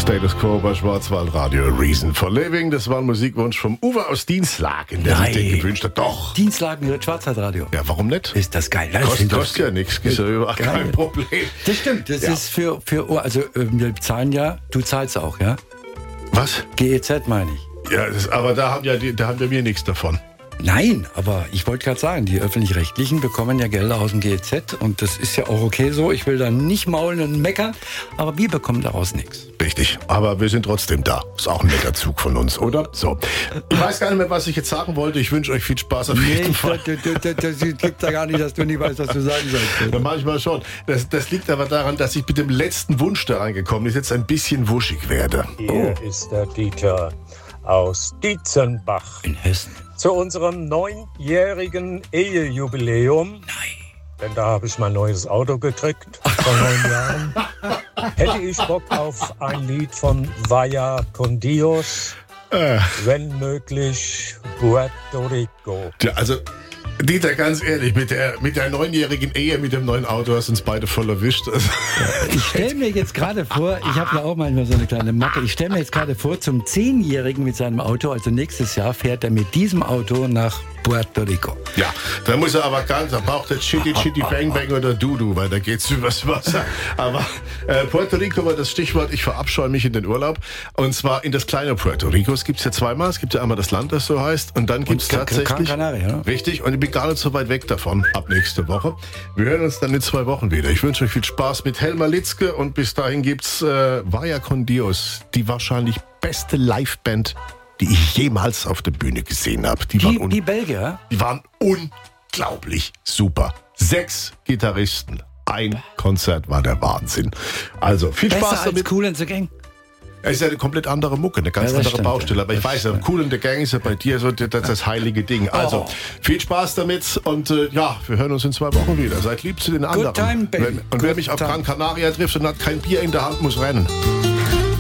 Status Quo bei Schwarzwaldradio. Reason for Living. Das war ein Musikwunsch vom Uwe aus Dienstlaken, der sich den gewünscht hat. Doch. Dienstlaken hört Schwarzwaldradio. Ja, warum nicht? Ist das geil. Kostet ja nichts, ist ja überhaupt kein Problem. Das stimmt. Das ist für also wir zahlen ja, du zahlst auch, ja? Was? GEZ meine ich. Ja, aber da haben wir nichts davon. Nein, aber ich wollte gerade sagen, die Öffentlich-Rechtlichen bekommen ja Gelder aus dem GEZ und das ist ja auch okay so. Ich will da nicht maulen und meckern, aber wir bekommen daraus nichts. Richtig, aber wir sind trotzdem da. Ist auch ein netter Zug von uns, oder? So. Ich weiß gar nicht mehr, was ich jetzt sagen wollte. Ich wünsche euch viel Spaß auf jeden Fall. Das gibt ja gar nicht, dass du nicht weißt, was du sagen sollst. Ja, manchmal schon. Das liegt aber daran, dass ich mit dem letzten Wunsch da reingekommen ist, jetzt ein bisschen wuschig werde. Hier ist der Dieter aus Dietzenbach. In Hessen. Zu unserem 9-jährigen Ehejubiläum. Nein. Denn da habe ich mein neues Auto gekriegt vor 9 Jahren. Hätte ich Bock auf ein Lied von Vaya con Dios. Wenn möglich, Puerto Rico. Ja, also Dieter, ganz ehrlich, mit der 9-jährigen Ehe, mit dem neuen Auto hast uns beide voll erwischt. Ich stelle mir jetzt gerade vor, ich habe ja auch manchmal so eine kleine Macke, ich stelle mir jetzt gerade vor, zum 10-Jährigen mit seinem Auto, also nächstes Jahr fährt er mit diesem Auto nach Puerto Rico. Ja, da muss er aber da braucht er Chitty Bang Bang oder Dudu, weil da geht's übers Wasser. Aber Puerto Rico war das Stichwort, ich verabscheue mich in den Urlaub. Und zwar in das kleine Puerto Rico. Es gibt's ja zweimal, es gibt ja einmal das Land, das so heißt. Und dann gibt's tatsächlich... Gran Canaria, ja? Richtig, und ich bin gar nicht so weit weg davon, ab nächste Woche. Wir hören uns dann in 2 Wochen wieder. Ich wünsche euch viel Spaß mit Helmer Litzke und bis dahin gibt's Vaya con Dios, die wahrscheinlich beste Liveband, die ich jemals auf der Bühne gesehen habe. Die Belgier? Die waren unglaublich super. 6 Gitarristen. Ein Konzert war der Wahnsinn. Also viel Besser Spaß als damit. Cool in the Gang. Es ist ja eine komplett andere Mucke, eine ganz andere stimmt, Baustelle. Aber ich das weiß ja, Cool in the Gang ist ja bei dir so das heilige Ding. Also viel Spaß damit und wir hören uns in 2 Wochen wieder. Seid lieb zu den anderen. Good time, baby. Und wer mich auf Gran Canaria trifft und hat kein Bier in der Hand, muss rennen.